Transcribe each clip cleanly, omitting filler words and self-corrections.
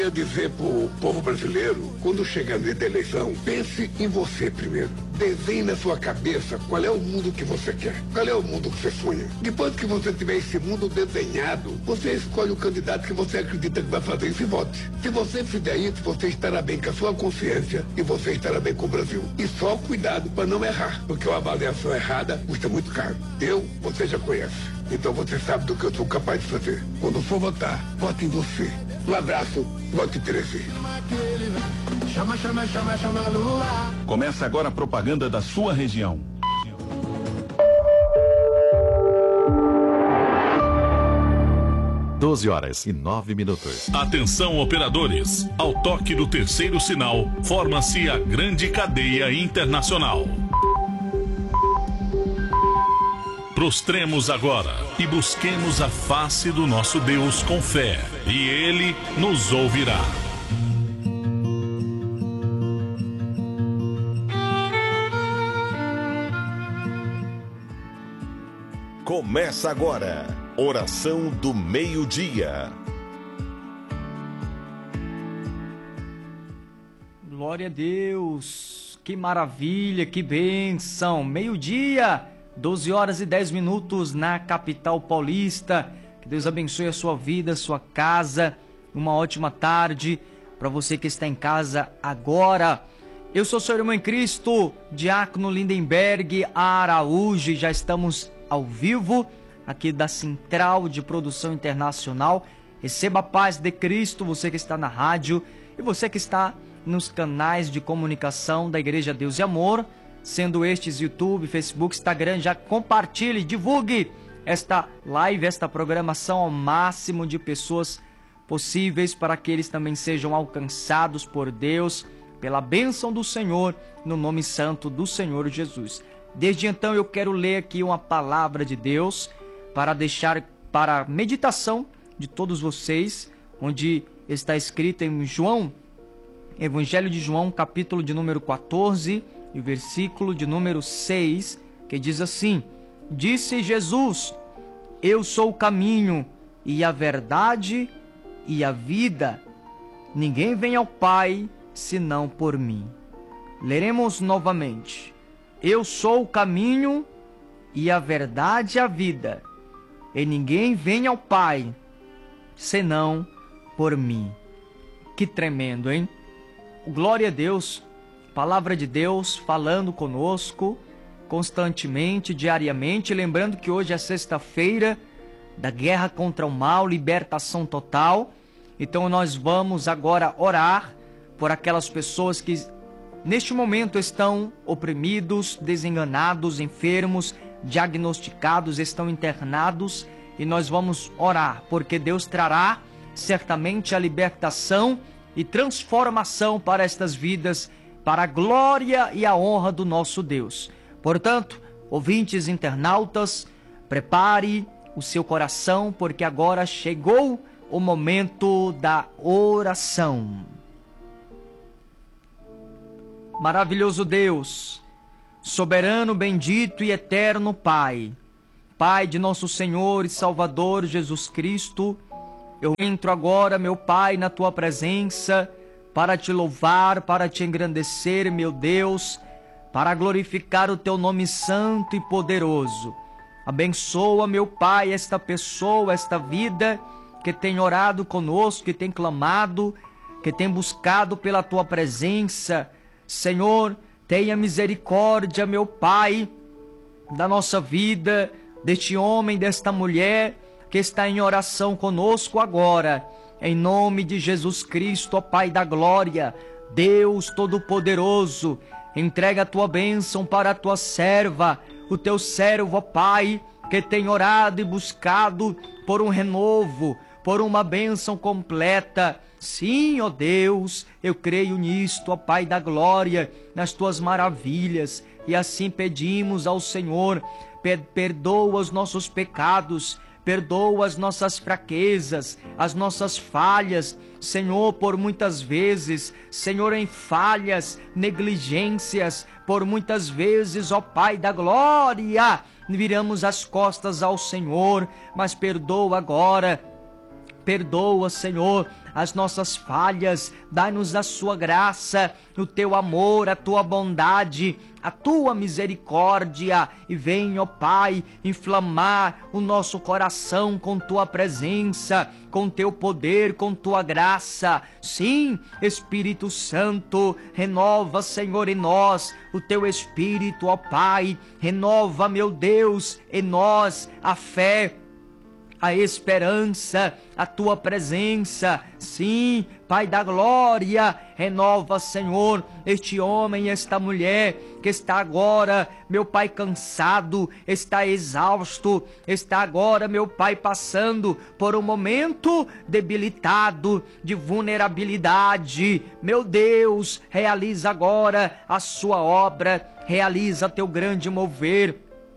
Eu dizer pro povo brasileiro, quando chegar no dia da eleição, pense em você primeiro. Desenhe na sua cabeça qual é o mundo que você quer, qual é o mundo que você sonha. Depois que você tiver esse mundo desenhado, você escolhe o candidato que você acredita que vai fazer isso e vote. Se você fizer isso, você estará bem com a sua consciência e você estará bem com o Brasil. E só cuidado para não errar, porque uma avaliação errada custa muito caro. Você já conhece. Então você sabe do que eu sou capaz de fazer. Quando for votar, vote em você. Um abraço, vote 13. Começa agora a propaganda da sua região. (12h09). Atenção, operadores. Ao toque do terceiro sinal, forma-se a grande cadeia internacional. Prostremos agora e busquemos a face do nosso Deus com fé, e Ele nos ouvirá. Começa agora, oração do meio-dia. Glória a Deus, que maravilha, que bênção, meio-dia, 12h10 na capital paulista. Que Deus abençoe a sua vida, a sua casa. Uma ótima tarde para você que está em casa agora. Eu sou seu irmão em Cristo, Diácono Lindenberg Araújo. Já estamos ao vivo aqui da Central de Produção Internacional. Receba a paz de Cristo, você que está na rádio e você que está nos canais de comunicação da Igreja Deus e Amor, sendo estes YouTube, Facebook, Instagram. Já compartilhe, divulgue esta live, esta programação ao máximo de pessoas possíveis, para que eles também sejam alcançados por Deus, pela bênção do Senhor, no nome santo do Senhor Jesus. Desde então eu quero ler aqui uma palavra de Deus para deixar para a meditação de todos vocês, onde está escrito em João, Evangelho de João, capítulo de número 14, e o versículo de número 6, que diz assim: Disse Jesus, eu sou o caminho e a verdade e a vida. Ninguém vem ao Pai senão por mim. Leremos novamente. Eu sou o caminho e a verdade e a vida. E ninguém vem ao Pai senão por mim. Que tremendo, hein? Glória a Deus. Palavra de Deus falando conosco constantemente, diariamente. Lembrando que hoje é sexta-feira da guerra contra o mal, libertação total. Então nós vamos agora orar por aquelas pessoas que neste momento estão oprimidos, desenganados, enfermos, diagnosticados, estão internados. E nós vamos orar, porque Deus trará certamente a libertação e transformação para estas vidas, para a glória e a honra do nosso Deus. Portanto, ouvintes internautas, prepare o seu coração, porque agora chegou o momento da oração. Maravilhoso Deus, soberano, bendito e eterno Pai, Pai de nosso Senhor e Salvador Jesus Cristo, eu entro agora, meu Pai, na Tua presença, para Te louvar, para Te engrandecer, meu Deus, para glorificar o Teu nome santo e poderoso. Abençoa, meu Pai, esta pessoa, esta vida que tem orado conosco, que tem clamado, que tem buscado pela Tua presença. Senhor, tenha misericórdia, meu Pai, da nossa vida, deste homem, desta mulher que está em oração conosco agora. Em nome de Jesus Cristo, ó Pai da glória, Deus Todo-Poderoso, entrega a Tua bênção para a Tua serva, o Teu servo, ó Pai, que tem orado e buscado por um renovo, por uma bênção completa. Sim, ó Deus, eu creio nisto, ó Pai da glória, nas Tuas maravilhas, e assim pedimos ao Senhor, perdoa os nossos pecados, perdoa as nossas fraquezas, as nossas falhas, Senhor, por muitas vezes, Senhor, em falhas, negligências, por muitas vezes, ó Pai da glória, viramos as costas ao Senhor, mas perdoa agora, Perdoa, Senhor, as nossas falhas, dai-nos a sua graça, o teu amor, a tua bondade, a tua misericórdia, e venha, ó Pai, inflamar o nosso coração com tua presença, com teu poder, com tua graça. Sim, Espírito Santo, renova, Senhor, em nós o teu Espírito, ó Pai, renova, meu Deus, em nós a fé, a esperança, a tua presença. Sim, Pai da glória, renova, Senhor, este homem, esta mulher que está agora, meu Pai, cansado, está exausto, está agora, meu Pai, passando por um momento debilitado, de vulnerabilidade. Meu Deus, realiza agora a sua obra, realiza teu grande mover,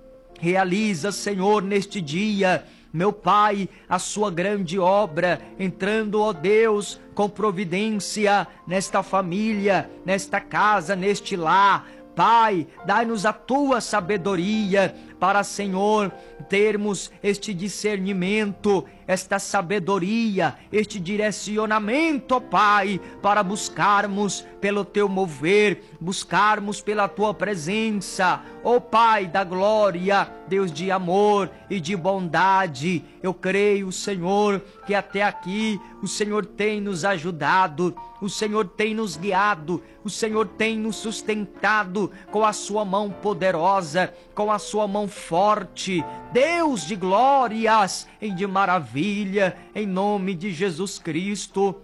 realiza, Senhor, neste dia, meu Pai, a sua grande obra, entrando, ó Deus, com providência nesta família, nesta casa, neste lar. Pai, dai-nos a tua sabedoria para, Senhor, termos este discernimento, esta sabedoria, este direcionamento, ó Pai, para buscarmos pelo teu mover, buscarmos pela tua presença, ó Pai da glória, Deus de amor e de bondade. Eu creio, Senhor, que até aqui o Senhor tem nos ajudado, o Senhor tem nos guiado, o Senhor tem nos sustentado com a sua mão poderosa, com a sua mão forte. Deus de glórias e de maravilha, em nome de Jesus Cristo.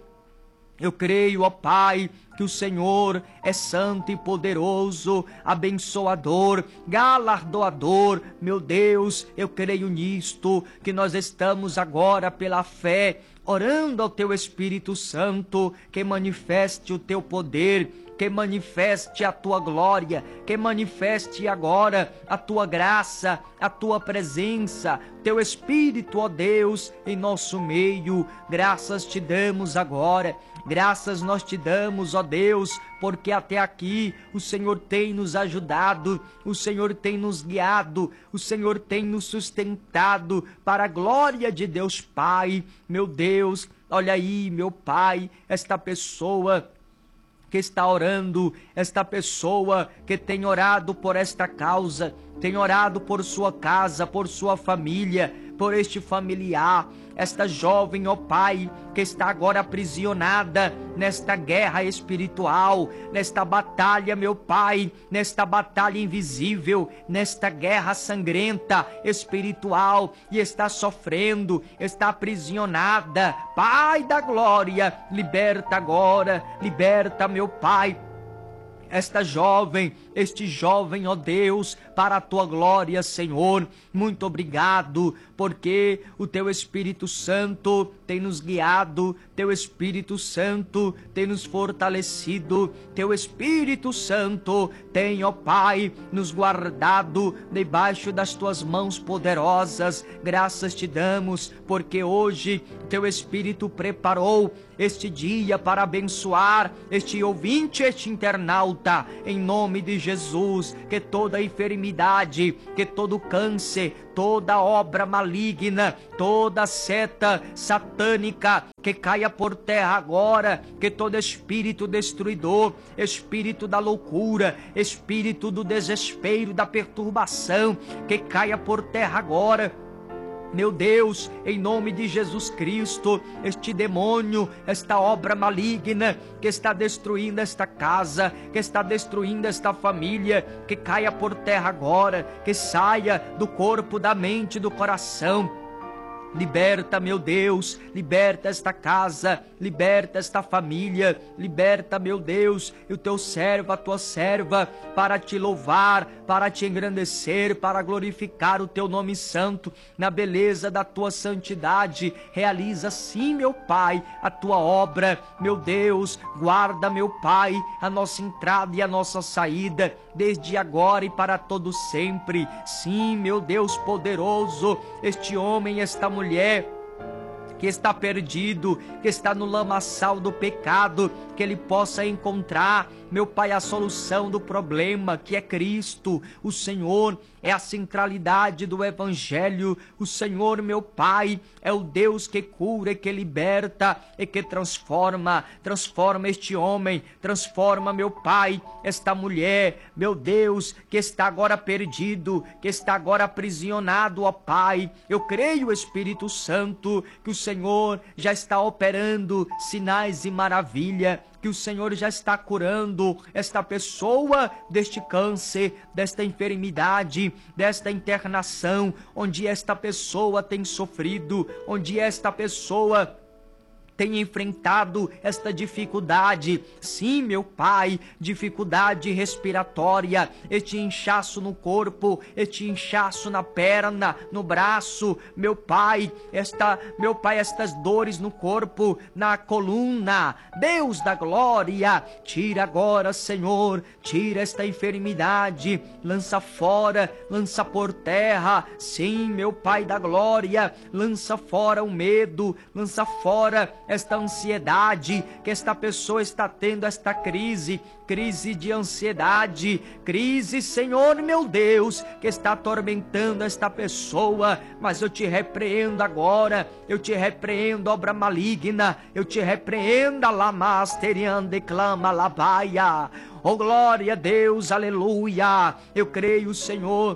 Eu creio, ó Pai, que o Senhor é santo e poderoso, abençoador, galardoador. Meu Deus, eu creio nisto, que nós estamos agora pela fé, orando ao teu Espírito Santo, que manifeste o teu poder, que manifeste a tua glória, que manifeste agora a tua graça, a tua presença, teu Espírito, ó Deus, em nosso meio. Graças te damos agora, graças nós te damos, ó Deus, porque até aqui o Senhor tem nos ajudado, o Senhor tem nos guiado, o Senhor tem nos sustentado para a glória de Deus Pai. Meu Deus, olha aí, meu Pai, esta pessoa que está orando, esta pessoa que tem orado por esta causa, tem orado por sua casa, por sua família, por este familiar, esta jovem, ó Pai, que está agora aprisionada nesta guerra espiritual, nesta batalha, meu Pai, nesta batalha invisível, nesta guerra sangrenta espiritual, e está sofrendo, está aprisionada. Pai da glória, liberta agora, liberta, meu Pai, esta jovem, este jovem, ó Deus, para a tua glória, Senhor. Muito obrigado, porque o teu Espírito Santo tem nos guiado, teu Espírito Santo tem nos fortalecido, teu Espírito Santo tem, ó Pai, nos guardado debaixo das tuas mãos poderosas. Graças te damos, porque hoje teu Espírito preparou este dia para abençoar este ouvinte, este internauta, em nome de Jesus. Que toda enfermidade, que todo câncer, toda obra maligna, toda seta satânica, que caia por terra agora, que todo espírito destruidor, espírito da loucura, espírito do desespero, da perturbação, que caia por terra agora. Meu Deus, em nome de Jesus Cristo, este demônio, esta obra maligna que está destruindo esta casa, que está destruindo esta família, que caia por terra agora, que saia do corpo, da mente, do coração. Liberta, meu Deus, liberta esta casa, liberta esta família, liberta, meu Deus, e o teu servo, a tua serva, para te louvar, para te engrandecer, para glorificar o teu nome santo, na beleza da tua santidade. Realiza sim, meu Pai, a tua obra, meu Deus. Guarda, meu Pai, a nossa entrada e a nossa saída, desde agora e para todo sempre. Sim, meu Deus poderoso, este homem, esta mulher que está perdido, que está no lamaçal do pecado, que ele possa encontrar meu Pai, a solução do problema, que é Cristo. O Senhor é a centralidade do Evangelho. O Senhor, meu Pai, é o Deus que cura e que liberta e que transforma. Transforma este homem, transforma, meu Pai, esta mulher, meu Deus, que está agora perdido, que está agora aprisionado, ó Pai. Eu creio, Espírito Santo, que o Senhor já está operando sinais e maravilha, que o Senhor já está curando esta pessoa deste câncer, desta enfermidade, desta internação, onde esta pessoa tem sofrido, onde esta pessoa tem enfrentado esta dificuldade. Sim, meu Pai, dificuldade respiratória, este inchaço no corpo, este inchaço na perna, no braço, meu Pai, estas dores no corpo, na coluna. Deus da glória, tira agora, Senhor, tira esta enfermidade, lança fora, lança por terra. Sim, meu Pai da glória, lança fora o medo, lança fora esta ansiedade, que esta pessoa está tendo, esta crise de ansiedade, crise, Senhor meu Deus, que está atormentando esta pessoa. Mas eu te repreendo agora, eu te repreendo, obra maligna, eu te repreendo, lamasteriande clama labaia. Oh glória a Deus, aleluia. Eu creio, Senhor,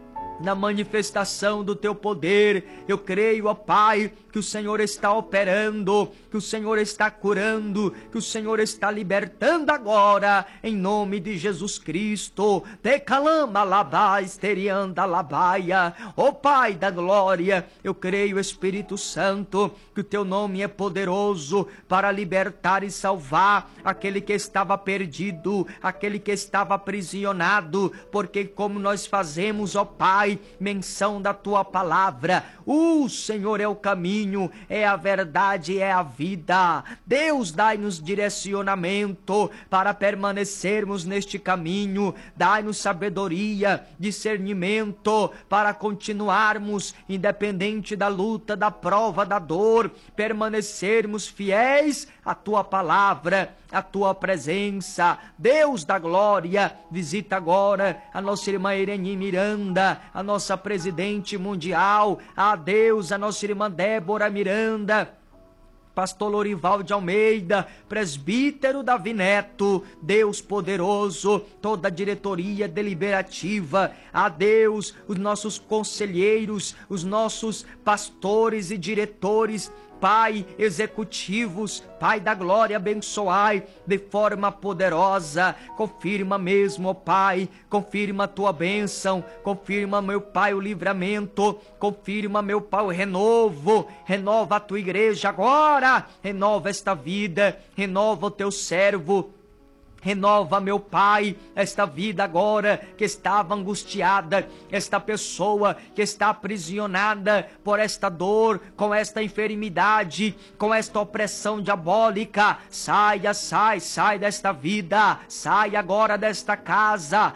na manifestação do teu poder. Eu creio, ó Pai, que o Senhor está operando, que o Senhor está curando, que o Senhor está libertando agora, em nome de Jesus Cristo. Decalama labai, esterianda labaia. Ó Pai da glória, eu creio, Espírito Santo, que o teu nome é poderoso para libertar e salvar aquele que estava perdido, aquele que estava aprisionado, porque como nós fazemos, ó Pai, menção da tua palavra, o Senhor é o caminho, é a verdade, é a vida. Deus, dai-nos direcionamento para permanecermos neste caminho, dai-nos sabedoria, discernimento para continuarmos, independente da luta, da prova, da dor, permanecermos fiéis à tua palavra, à tua presença. Deus da glória, visita agora a nossa irmã Irene Miranda, a nossa presidente mundial. A Deus, a nossa irmã Débora Miranda, pastor Lorival de Almeida, presbítero Davi Neto. Deus poderoso, toda a diretoria deliberativa. A Deus, os nossos conselheiros, os nossos pastores e diretores, Pai, executivos, Pai da glória, abençoai de forma poderosa. Confirma mesmo, ó Pai, confirma a tua bênção, confirma, meu Pai, o livramento, confirma, meu Pai, o renovo. Renova a tua igreja agora, renova esta vida, renova o teu servo. Renova, meu Pai, esta vida agora que estava angustiada, esta pessoa que está aprisionada por esta dor, com esta enfermidade, com esta opressão diabólica. Saia, sai desta vida, sai agora desta casa.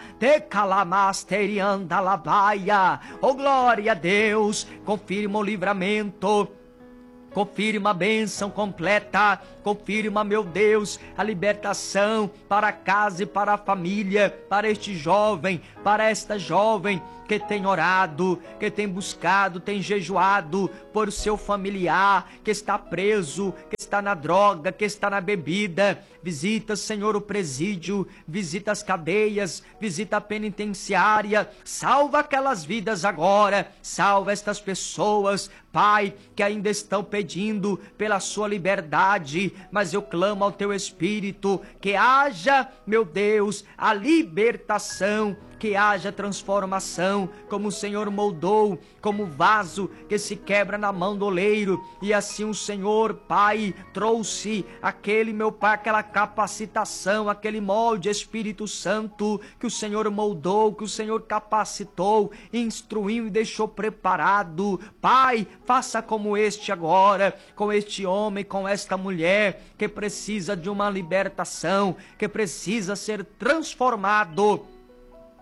Decalamasterianda labaia. Oh glória a Deus, confirma o livramento, confirma a bênção completa, confirma, meu Deus, a libertação para a casa e para a família, para este jovem, para esta jovem que tem orado, que tem buscado, tem jejuado por seu familiar, que está preso, que está na droga, que está na bebida. Visita, Senhor, o presídio, visita as cadeias, visita a penitenciária, salva aquelas vidas agora, salva estas pessoas, Pai, que ainda estão pedindo pela sua liberdade, mas eu clamo ao teu Espírito, que haja, meu Deus, a libertação, que haja transformação, como o Senhor moldou, como vaso que se quebra na mão do oleiro, e assim o Senhor, Pai, trouxe aquele, meu Pai, aquela capacitação, aquele molde, Espírito Santo, que o Senhor moldou, que o Senhor capacitou, instruiu e deixou preparado. Pai, faça como este agora, com este homem, com esta mulher, que precisa de uma libertação, que precisa ser transformado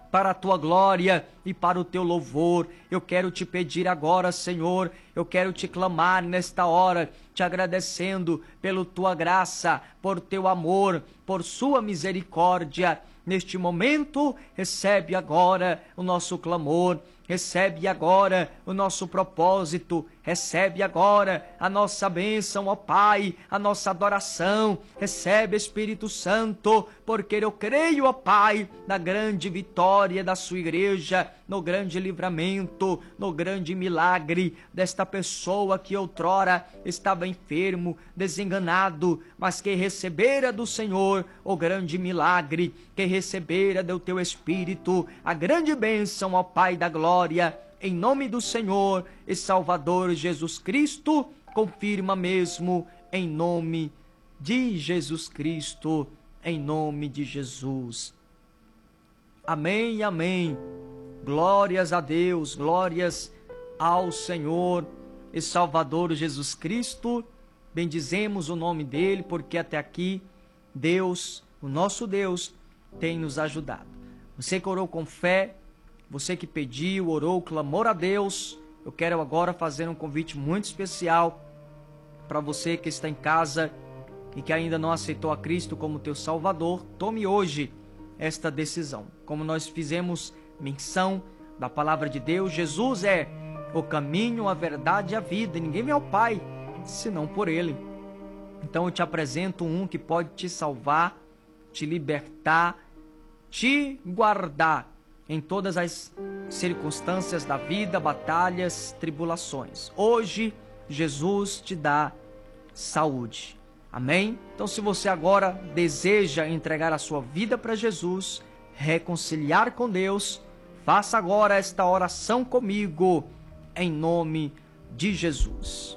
para a tua glória e para o teu louvor. Eu quero te pedir agora, Senhor, eu quero te clamar nesta hora, te agradecendo pela tua graça, por teu amor, por sua misericórdia. Neste momento, recebe agora o nosso clamor, recebe agora o nosso propósito, recebe agora a nossa bênção, ó Pai, a nossa adoração. Recebe, Espírito Santo, porque eu creio, ó Pai, na grande vitória da sua igreja, no grande livramento, no grande milagre desta pessoa que outrora estava enfermo, desenganado, mas que recebera do Senhor o grande milagre, que recebera do teu Espírito a grande bênção, ó Pai da glória. Em nome do Senhor e Salvador Jesus Cristo, confirma mesmo, em nome de Jesus Cristo, em nome de Jesus. Amém, amém. Glórias a Deus, glórias ao Senhor e Salvador Jesus Cristo. Bendizemos o nome dele, porque até aqui Deus, o nosso Deus, tem nos ajudado. Você que orou com fé, você que pediu, orou, clamou a Deus, eu quero agora fazer um convite muito especial para você que está em casa e que ainda não aceitou a Cristo como teu Salvador. Tome hoje esta decisão. Como nós fizemos menção da palavra de Deus, Jesus é o caminho, a verdade e a vida, e ninguém vem ao Pai senão por Ele. Então eu te apresento um que pode te salvar, te libertar, te guardar em todas as circunstâncias da vida, batalhas, tribulações. Hoje, Jesus te dá saúde. Amém? Então, se você agora deseja entregar a sua vida para Jesus, reconciliar com Deus, faça agora esta oração comigo, em nome de Jesus.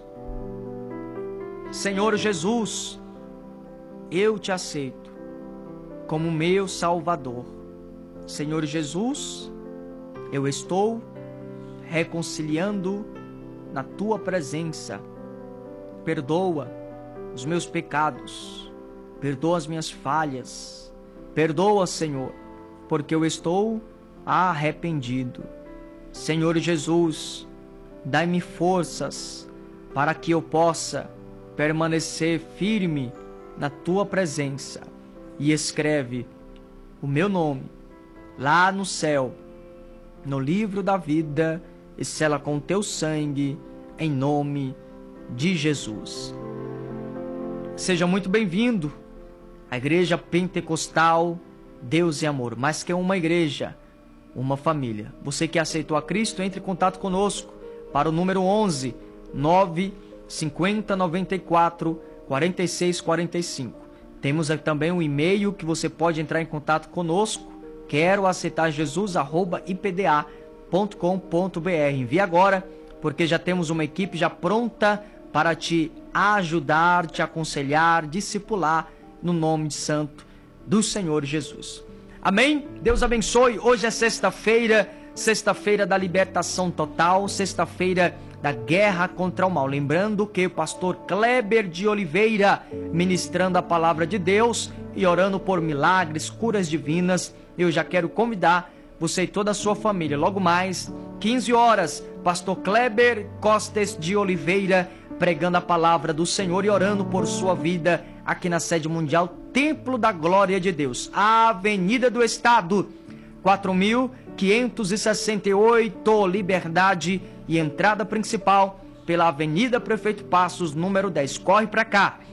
Senhor Jesus, eu te aceito como meu Salvador. Senhor Jesus, eu estou reconciliando na tua presença. Perdoa os meus pecados, perdoa as minhas falhas, perdoa, Senhor, porque eu estou arrependido. Senhor Jesus, dai-me forças para que eu possa permanecer firme na tua presença, e escreve o meu nome lá no céu, no livro da vida, e sela com o teu sangue, em nome de Jesus. Seja muito bem-vindo à Igreja Pentecostal Deus e Amor, mais que uma igreja, uma família. Você que aceitou a Cristo, entre em contato conosco para o número 11 950 94 46 45. Temos aqui também um e-mail que você pode entrar em contato conosco, quero aceitar jesus@ipda.com.br. Envie agora, porque já temos uma equipe já pronta para te ajudar, te aconselhar, discipular no nome santo do Senhor Jesus. Amém? Deus abençoe. Hoje é sexta-feira, sexta-feira da libertação total, sexta-feira da guerra contra o mal. Lembrando que o pastor Kleber de Oliveira, ministrando a palavra de Deus e orando por milagres, curas divinas. Eu já quero convidar você e toda a sua família. Logo mais, 15 horas, pastor Kleber Costes de Oliveira, pregando a palavra do Senhor e orando por sua vida aqui na sede mundial, Templo da Glória de Deus, Avenida do Estado, 4.568, Liberdade, e entrada principal pela Avenida Prefeito Passos, número 10. Corre para cá.